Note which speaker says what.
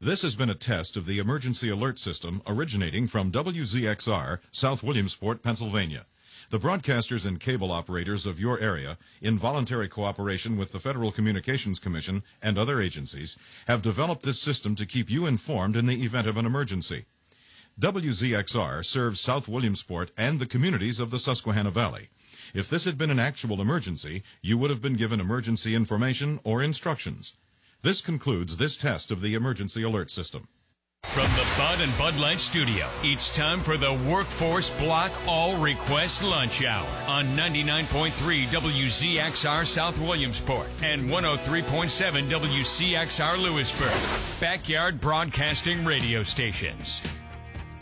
Speaker 1: This has been a test of the emergency alert system originating from WZXR, South Williamsport, Pennsylvania. The broadcasters and cable operators of your area, in voluntary cooperation with the Federal Communications Commission and other agencies, have developed this system to keep you informed in the event of an emergency. WZXR serves South Williamsport and the communities of the Susquehanna Valley. If this had been an actual emergency, you would have been given emergency information or instructions. This concludes this test of the emergency alert system.
Speaker 2: From the Bud and Bud Light studio, it's time for the Workforce Block All Request Lunch Hour on 99.3 WZXR South Williamsport and 103.7 WCXR Lewisburg, backyard broadcasting radio stations.